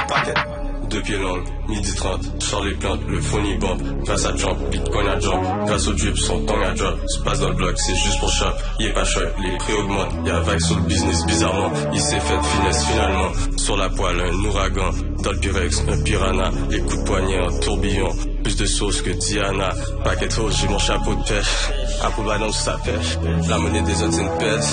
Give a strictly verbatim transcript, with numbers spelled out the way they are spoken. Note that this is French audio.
paquet. Deux pieds longs, midi trente, sors les plantes, le phony bombe, grâce à jump, bitcoin à jump, grâce au drip, son tongue à drop, se passe dans le bloc, c'est juste pour shop, il est pas cher, les prix augmentent, y'a vague sur le business bizarrement, il s'est fait de finesse finalement, sur la poêle, un ouragan, dans le Pyrex, un piranha, les coups de poignet en tourbillon, plus de sauce que Diana, paquet de fausse, j'ai mon chapeau de pêche, à pour ballon sur sa pêche, la monnaie des autres c'est une pêche,